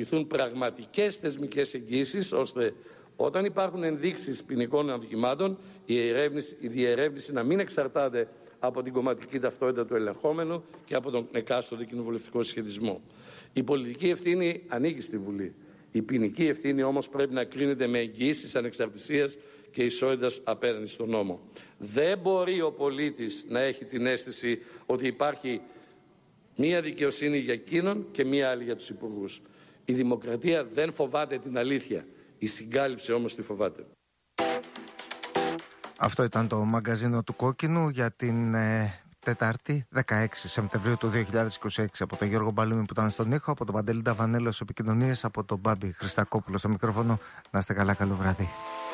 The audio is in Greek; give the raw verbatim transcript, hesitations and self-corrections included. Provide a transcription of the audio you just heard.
δημιουργηθούν πραγματικές θεσμικές εγγύησεις, ώστε όταν υπάρχουν ενδείξεις ποινικών αδικημάτων, η, η διερεύνηση να μην εξαρτάται από την κομματική ταυτότητα του ελεγχόμενου και από τον εκάστοτε κοινοβουλευτικό συσχετισμό. Η πολιτική ευθύνη ανήκει στη Βουλή. Η ποινική ευθύνη όμως πρέπει να κρίνεται με εγγυήσεις ανεξαρτησίας και ισότητας απέναντι στον νόμο. Δεν μπορεί ο πολίτης να έχει την αίσθηση ότι υπάρχει μία δικαιοσύνη για εκείνον και μία άλλη για τους υπουργούς. Η δημοκρατία δεν φοβάται την αλήθεια. Η συγκάλυψη όμως τη φοβάται. Αυτό ήταν το μαγκαζίνο του Κόκκινου για την ε, Τετάρτη δεκαέξι Σεπτεμβρίου του δύο χιλιάδες είκοσι έξι. Από τον Γιώργο Μπαλούμη που ήταν στον ήχο, από τον Παντελή Νταβανέλο στις επικοινωνίες, από τον Μπάμπη Χριστακόπουλο στο μικρόφωνο. Να είστε καλά, καλό βράδυ.